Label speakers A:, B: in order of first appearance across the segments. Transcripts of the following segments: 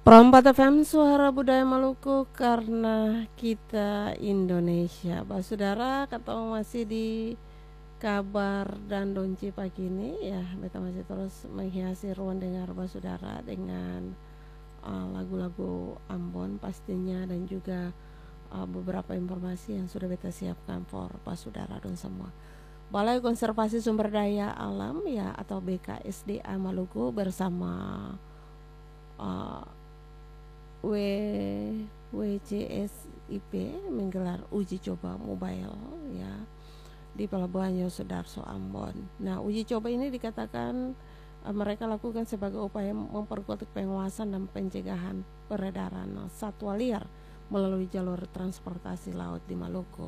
A: Perompat FM Suara Budaya Maluku karena kita Indonesia. Bah saudara, ketemu masih di kabar dan donci pagi ini ya. Beta masih terus menghiasi ruang dengar bah saudara dengan lagu-lagu Ambon pastinya, dan juga beberapa informasi yang sudah beta siapkan for bah saudara dan semua. Balai Konservasi Sumber Daya Alam ya atau BKSDA Maluku bersama uh, WCSIP menggelar uji coba mobile ya di Pelabuhan Yosudarso Ambon. Nah, uji coba ini dikatakan mereka lakukan sebagai upaya memperkuat pengawasan dan pencegahan peredaran satwa liar melalui jalur transportasi laut di Maluku.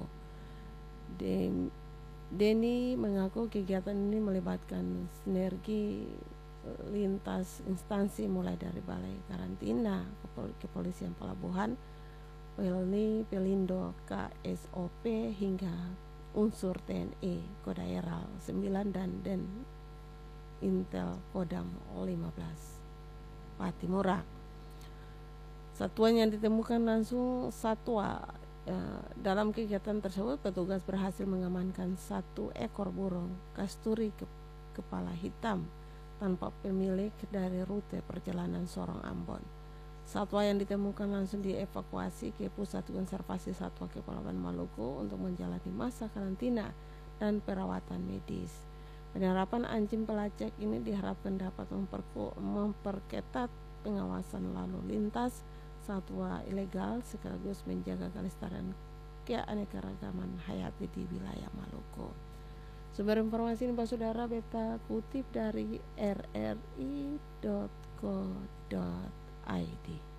A: Denny mengaku kegiatan ini melibatkan sinergi lintas instansi mulai dari Balai Karantina, Kepolisian Pelabuhan, Pelni, Pelindo, KSOP hingga unsur TNI, Kodaeral 9 dan Den Intel Kodam 15 Patimura. Satuan yang ditemukan langsung satwa dalam kegiatan tersebut, petugas berhasil mengamankan 1 ekor burung kasturi kepala hitam tanpa pemilik dari rute perjalanan Sorong Ambon. Satwa yang ditemukan langsung dievakuasi ke Pusat Konservasi Satwa Kepulauan Maluku untuk menjalani masa karantina dan perawatan medis. Penerapan anjing pelacak ini diharapkan dapat memperketat pengawasan lalu lintas satwa ilegal sekaligus menjaga kelestarian keanekaragaman hayati di wilayah Maluku. Sumber informasi ini Pak Saudara beta kutip dari rri.co.id.